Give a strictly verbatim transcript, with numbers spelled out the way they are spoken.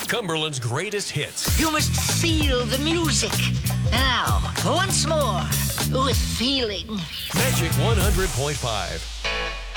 Cumberland's greatest hits. You must feel the music. Now, once more, with feeling. Magic one hundred point five.